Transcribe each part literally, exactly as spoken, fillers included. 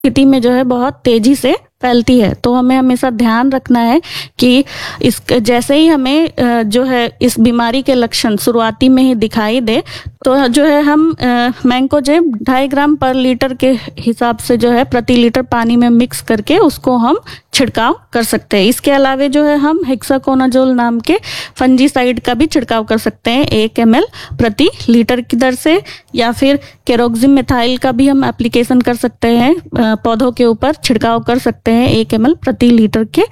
स्थिति में जो है बहुत तेजी से फैलती है। तो हमें हमेशा ध्यान रखना है कि इस जैसे ही हमें जो है इस बीमारी के लक्षण शुरुआती में ही दिखाई दे तो जो है हम मैंकोजेब ढाई ग्राम पर लीटर के हिसाब से जो है प्रति लीटर पानी में मिक्स करके उसको हम छिड़काव कर सकते हैं। इसके अलावे जो है हम हेक्साकोनाजोल नाम के फंजीसाइड का भी छिड़काव कर सकते हैं एक एम एल प्रति लीटर की दर से, या फिर केरोक्सिम मिथाइल का भी हम एप्लीकेशन कर सकते हैं, पौधों के ऊपर छिड़काव कर सकते हैं एक एम एल प्रति लीटर के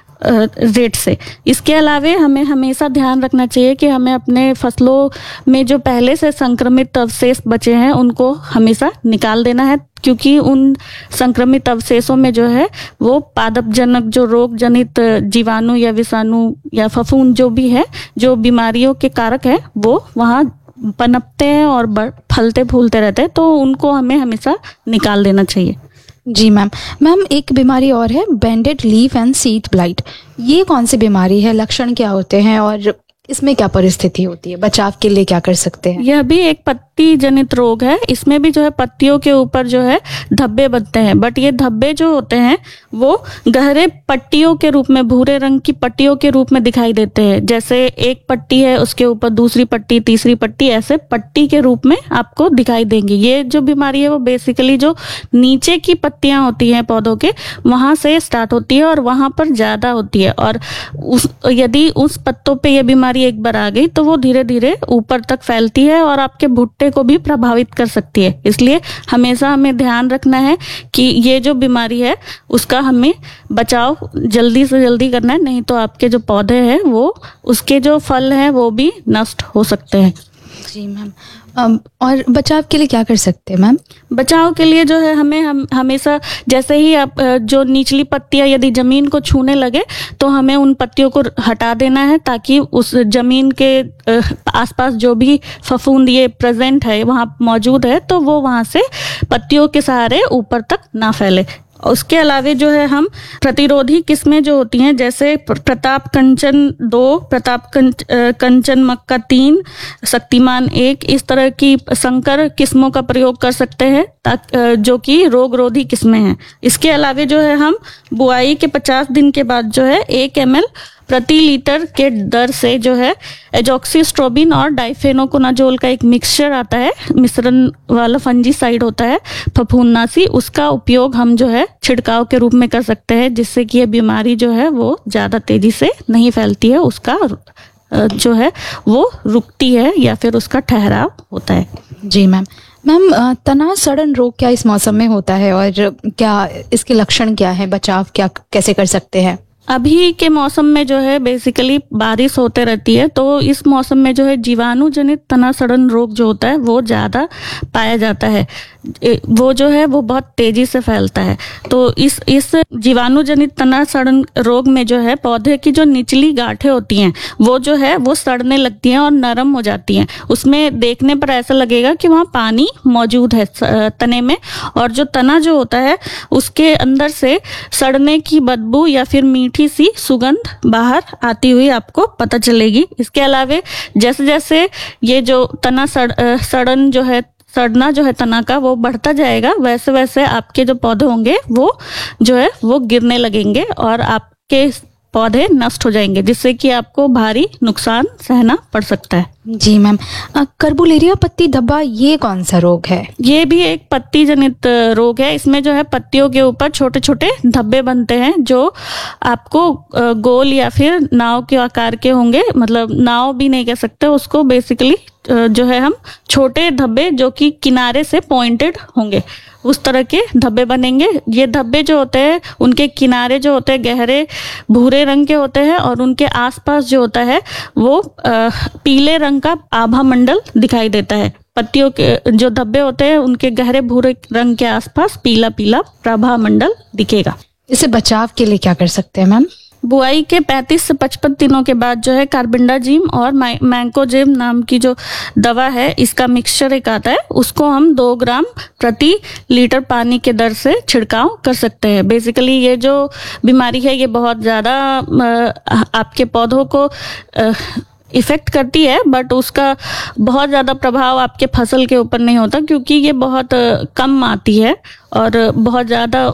रेट से। इसके अलावे हमें हमेशा ध्यान रखना चाहिए कि हमें अपने फसलों में जो पहले से संक्रमित अवशेष बचे हैं उनको हमेशा निकाल देना है, क्योंकि उन संक्रमित अवशेषों में जो है वो पादपजनक जो रोग जनित जीवाणु या विषाणु या फफूंद जो भी है, जो बीमारियों के कारक है, वो वहाँ पनपते हैं और फलते फूलते रहते हैं, तो उनको हमें हमेशा निकाल देना चाहिए। जी मैम। मैम एक बीमारी और है bended leaf and seed blight, ये कौन सी बीमारी है, लक्षण क्या होते हैं और इसमें क्या परिस्थिति होती है, बचाव के लिए क्या कर सकते हैं? यह भी एक पत्ती जनित रोग है। इसमें भी जो है पत्तियों के ऊपर जो है धब्बे बनते हैं, बट ये धब्बे जो होते हैं वो गहरे पट्टियों के रूप में, भूरे रंग की पट्टियों के रूप में दिखाई देते हैं। जैसे एक पट्टी है उसके ऊपर दूसरी पट्टी, तीसरी पट्टी, ऐसे पट्टी के रूप में आपको दिखाई देंगी। ये जो बीमारी है वो बेसिकली जो नीचे की पत्तियां होती हैं पौधों के, वहां से स्टार्ट होती है और वहां पर ज्यादा होती है, और उस यदि उस पत्तों पे ये बीमारी एक बार आ गई तो वो धीरे धीरे ऊपर तक फैलती है और आपके भुट्टे को भी प्रभावित कर सकती है। इसलिए हमेशा हमें ध्यान रखना है कि ये जो बीमारी है उसका हमें बचाव जल्दी से जल्दी करना है, नहीं तो आपके जो पौधे हैं वो उसके जो फल हैं वो भी नष्ट हो सकते हैं। जी मैम। और बचाव के लिए क्या कर सकते हैं मैम? बचाव के लिए जो है हमें हम हमेशा जैसे ही आप जो निचली पत्तियां यदि जमीन को छूने लगे तो हमें उन पत्तियों को हटा देना है, ताकि उस जमीन के आसपास जो भी फफूंद ये प्रेजेंट है, वहाँ मौजूद है, तो वो वहाँ से पत्तियों के सहारे ऊपर तक ना फैले। उसके अलावे जो है हम प्रतिरोधी किस्में जो होती हैं, जैसे प्रताप कंचन दो, प्रताप कंचन मक्का तीन, शक्तिमान एक, इस तरह की संकर किस्मों का प्रयोग कर सकते हैं जो कि रोग रोधी किस्में हैं। इसके अलावे जो है हम बुआई के पचास दिन के बाद जो है एक एम एल प्रति लीटर के दर से जो है एजॉक्सिस्ट्रोबिन और डाइफेनोकोनाजोल का एक मिक्सचर आता है, मिश्रण वाला फंजीसाइड होता है फफूंदनाशी, उसका उपयोग हम जो है छिड़काव के रूप में कर सकते हैं, जिससे कि ये बीमारी जो है वो ज्यादा तेजी से नहीं फैलती है, उसका जो है वो रुकती है या फिर उसका ठहराव होता है। जी मैम। मैम तना सड़न रोग क्या इस मौसम में होता है और क्या इसके लक्षण क्या है, बचाव क्या कैसे कर सकते हैं? अभी के मौसम में जो है बेसिकली बारिश होते रहती है, तो इस मौसम में जो है जीवाणु जनित तना सड़न रोग जो होता है वो ज्यादा पाया जाता है। वो जो है वो बहुत तेजी से फैलता है। तो इस इस जीवाणु जनित तना सड़न रोग में जो है पौधे की जो निचली गांठें होती हैं वो जो है वो सड़ने लगती हैं और नरम हो जाती हैं। उसमें देखने पर ऐसा लगेगा कि वहाँ पानी मौजूद है तने में, और जो तना जो होता है उसके अंदर से सड़ने की बदबू या फिर मीठी सी सुगंध बाहर आती हुई आपको पता चलेगी। इसके अलावे जैसे जैसे ये जो तना सड़ सड़न जो है सड़ना जो है तना का वो बढ़ता जाएगा, वैसे वैसे आपके जो पौधे होंगे वो जो है वो गिरने लगेंगे और आपके पौधे नष्ट हो जाएंगे, जिससे कि आपको भारी नुकसान सहना पड़ सकता है। जी मैम। कर्बुलेरिया पत्ती धब्बा ये कौन सा रोग है? ये भी एक पत्ती जनित रोग है। इसमें जो है पत्तियों के ऊपर छोटे छोटे धब्बे बनते हैं जो आपको गोल या फिर नाव के आकार के होंगे, मतलब नाव भी नहीं कह सकते उसको, बेसिकली जो है हम छोटे धब्बे जो कि किनारे से पॉइंटेड होंगे उस तरह के धब्बे बनेंगे। ये धब्बे जो होते हैं उनके किनारे जो होते हैं गहरे भूरे रंग के होते हैं और उनके आसपास जो होता है वो आ, पीले रंग का आभा मंडल दिखाई देता है। पत्तियों के जो धब्बे होते हैं उनके गहरे भूरे रंग के आसपास पीला पीला प्रभा मंडल दिखेगा। इससे बचाव के लिए क्या कर सकते हैं मैम? बुआई के पैंतीस से पचपन दिनों के बाद जो है कार्बेंडाजिम और मैंकोजेब नाम की जो दवा है इसका मिक्सचर एक आता है, उसको हम दो ग्राम प्रति लीटर पानी के दर से छिड़काव कर सकते हैं। बेसिकली ये जो बीमारी है ये बहुत ज़्यादा आपके पौधों को इफेक्ट करती है, बट उसका बहुत ज़्यादा प्रभाव आपके फसल के ऊपर नहीं होता, क्योंकि ये बहुत कम आती है और बहुत ज़्यादा